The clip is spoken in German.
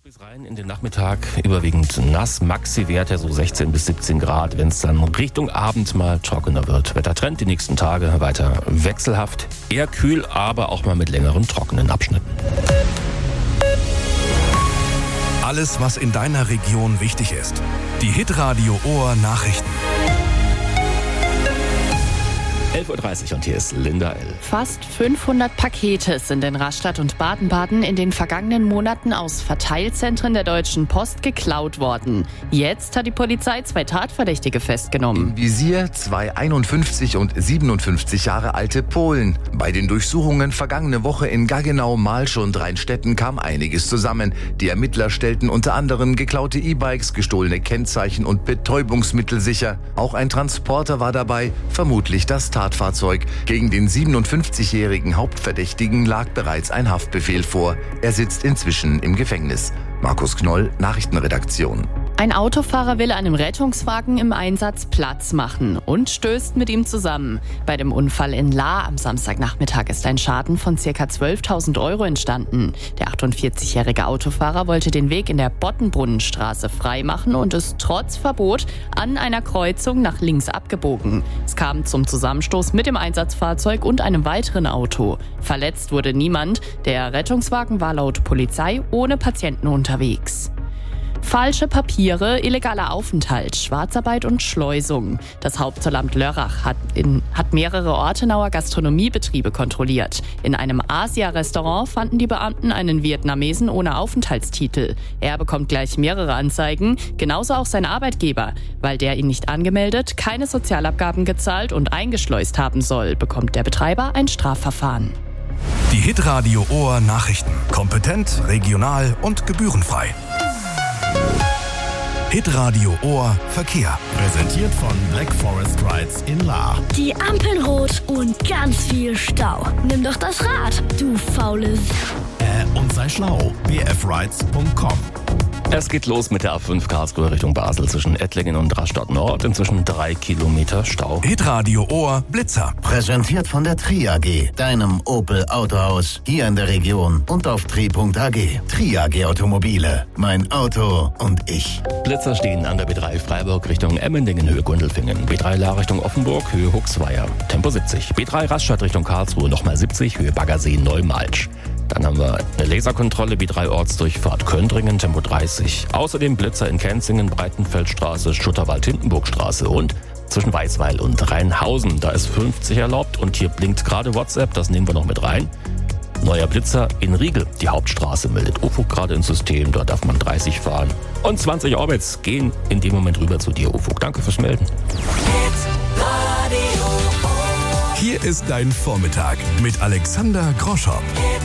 Bis rein in den Nachmittag überwiegend nass, Maxi-Werte so 16 bis 17 Grad, wenn es dann Richtung Abend mal trockener wird. Wettertrend die nächsten Tage weiter wechselhaft, eher kühl, aber auch mal mit längeren trockenen Abschnitten. Alles, was in deiner Region wichtig ist. Die Hitradio Ohr Nachrichten. 11.30 Uhr und hier ist Linda L. Fast 500 Pakete sind in Rastatt und Baden-Baden in den vergangenen Monaten aus Verteilzentren der Deutschen Post geklaut worden. Jetzt hat die Polizei 2 Tatverdächtige festgenommen. Im Visier 2 51 und 57 Jahre alte Polen. Bei den Durchsuchungen vergangene Woche in Gaggenau, Malsch und Rheinstetten kam einiges zusammen. Die Ermittler stellten unter anderem geklaute E-Bikes, gestohlene Kennzeichen und Betäubungsmittel sicher. Auch ein Transporter war dabei, vermutlich das Tatfahrzeug. Gegen den 57-jährigen Hauptverdächtigen lag bereits ein Haftbefehl vor. Er sitzt inzwischen im Gefängnis. Markus Knoll, Nachrichtenredaktion. Ein Autofahrer will einem Rettungswagen im Einsatz Platz machen und stößt mit ihm zusammen. Bei dem Unfall in Lahr am Samstagnachmittag ist ein Schaden von ca. 12.000 € entstanden. Der 48-jährige Autofahrer wollte den Weg in der Bottenbrunnenstraße freimachen und ist trotz Verbot an einer Kreuzung nach links abgebogen. Es kam zum Zusammenstoß mit dem Einsatzfahrzeug und einem weiteren Auto. Verletzt wurde niemand. Der Rettungswagen war laut Polizei ohne Patienten unterwegs. Falsche Papiere, illegaler Aufenthalt, Schwarzarbeit und Schleusung. Das Hauptzollamt Lörrach hat mehrere Ortenauer Gastronomiebetriebe kontrolliert. In einem Asia-Restaurant fanden die Beamten einen Vietnamesen ohne Aufenthaltstitel. Er bekommt gleich mehrere Anzeigen, genauso auch sein Arbeitgeber. Weil der ihn nicht angemeldet, keine Sozialabgaben gezahlt und eingeschleust haben soll, bekommt der Betreiber ein Strafverfahren. Die Hitradio Ohr Nachrichten. Kompetent, regional und gebührenfrei. Hitradio Ohr Verkehr. Präsentiert von Black Forest Rides in Lahr. Die Ampeln rot und ganz viel Stau. Nimm doch das Rad, du faules. Und sei schlau. bfrides.com. Es geht los mit der A5 Karlsruhe Richtung Basel zwischen Ettlingen und Rastatt Nord. Inzwischen 3 Kilometer Stau. Hitradio Ohr Blitzer. Präsentiert von der Tri AG, deinem Opel Autohaus, hier in der Region und auf tri.ag. Tri AG Automobile, mein Auto und ich. Blitzer stehen an der B3 Freiburg Richtung Emmendingen, Höhe Gundelfingen. B3 Lahr Richtung Offenburg, Höhe Huxweier, Tempo 70. B3 Rastatt Richtung Karlsruhe, nochmal 70, Höhe Baggersee, Neumalsch. Dann haben wir eine Laserkontrolle, B3 Ortsdurchfahrt Köndringen, Tempo 30. Außerdem Blitzer in Kenzingen, Breitenfeldstraße, Schutterwald-Hindenburgstraße und zwischen Weißweil und Rheinhausen. Da ist 50 erlaubt und hier blinkt gerade WhatsApp, das nehmen wir noch mit rein. Neuer Blitzer in Riegel, die Hauptstraße meldet Ufuk gerade ins System, dort darf man 30 fahren. Und 20 Orbits gehen in dem Moment rüber zu dir, Ufuk. Danke fürs Melden. Hier ist dein Vormittag mit Alexander Groschow.